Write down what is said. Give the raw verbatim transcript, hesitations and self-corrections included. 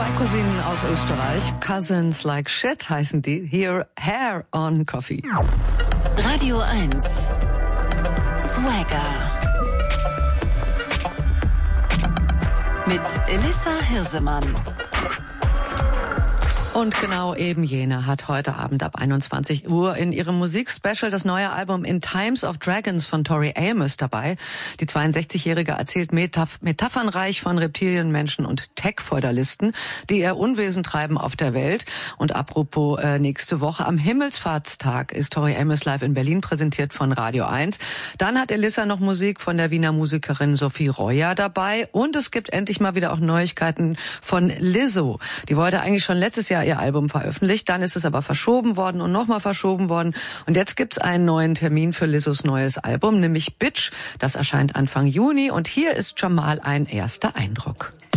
Zwei Cousinen aus Österreich, Cousins Like Shit heißen die, hier Hair on Coffee. Radio eins Swagger mit Elissa Hirsemann. Und genau eben jene hat heute Abend ab einundzwanzig Uhr in ihrem Musikspecial das neue Album In Times of Dragons von Tori Amos dabei. Die zweiundsechzigjährige erzählt metaph- metaphernreich von Reptilien, Menschen und Tech-Feudalisten, die ihr Unwesen treiben auf der Welt. Und apropos äh, nächste Woche am Himmelsfahrtstag ist Tori Amos live in Berlin, präsentiert von Radio eins. Dann hat Elissa noch Musik von der Wiener Musikerin Sophie Roya dabei. Und es gibt endlich mal wieder auch Neuigkeiten von Lizzo. Die wollte eigentlich schon letztes Jahr ihr Album veröffentlicht, dann ist es aber verschoben worden und nochmal verschoben worden. Und jetzt gibt's einen neuen Termin für Lizzos neues Album, nämlich Bitch. Das erscheint Anfang Juni und hier ist schon mal ein erster Eindruck.